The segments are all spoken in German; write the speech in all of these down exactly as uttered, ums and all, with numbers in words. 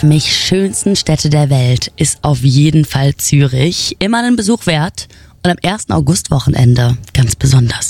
für mich schönsten Städte der Welt ist auf jeden Fall Zürich. Immer einen Besuch wert und am ersten August-Wochenende ganz besonders.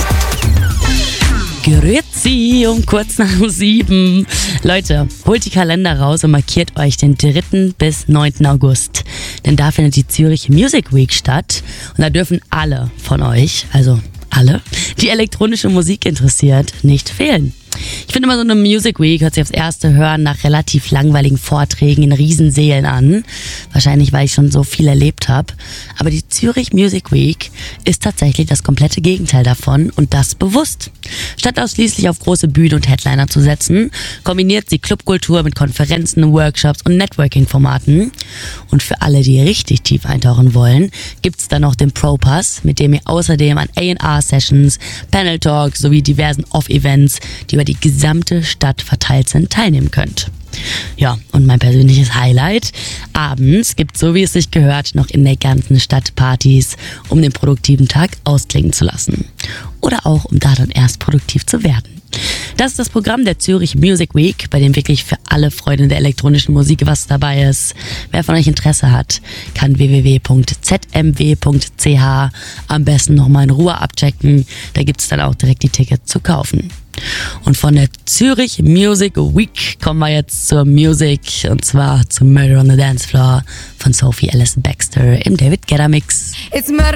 Grüezi um kurz nach sieben. Leute, holt die Kalender raus und markiert euch den dritten bis neunten August. Denn da findet die Zürich Music Week statt und da dürfen alle von euch, also alle, die elektronische Musik interessiert, nicht fehlen. Ich finde immer, so eine Music Week hört sich aufs erste Hören nach relativ langweiligen Vorträgen in Riesensälen an. Wahrscheinlich, weil ich schon so viel erlebt habe. Aber die Zürich Music Week ist tatsächlich das komplette Gegenteil davon und das bewusst. Statt ausschließlich auf große Bühnen und Headliner zu setzen, kombiniert sie Clubkultur mit Konferenzen, Workshops und Networking-Formaten. Und für alle, die richtig tief eintauchen wollen, gibt's dann noch den Pro Pass, mit dem ihr außerdem an A und R-Sessions, Panel-Talks sowie diversen Off-Events, die über die gesamte Stadt verteilt sind, teilnehmen könnt. Ja, und mein persönliches Highlight: abends gibt, so wie es sich gehört, noch in der ganzen Stadt Partys, um den produktiven Tag ausklingen zu lassen. Oder auch, um da dann erst produktiv zu werden. Das ist das Programm der Zürich Music Week, bei dem wirklich für alle Freunde der elektronischen Musik was dabei ist. Wer von euch Interesse hat, kann w w w punkt z m w punkt c h am besten nochmal in Ruhe abchecken. Da gibt's dann auch direkt die Tickets zu kaufen. Und von der Zürich Music Week kommen wir jetzt zur Musik, und zwar zu Murder on the Dance Floor von Sophie Ellis Bextor im David Guetta Mix. It's murder